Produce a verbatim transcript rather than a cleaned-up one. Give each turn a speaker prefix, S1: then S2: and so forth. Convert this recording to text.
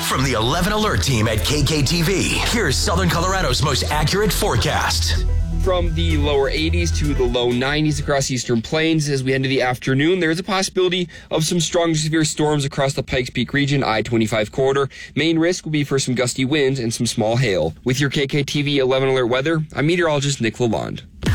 S1: From the eleven Alert team at K K T V, here's Southern Colorado's most accurate forecast.
S2: From the lower eighties to the low nineties across eastern plains as we head into the afternoon, there is a possibility of some strong to severe storms across the Pikes Peak region, I twenty-five corridor. Main risk will be for some gusty winds and some small hail. With your K K T V eleven Alert weather, I'm meteorologist Nick Lalonde.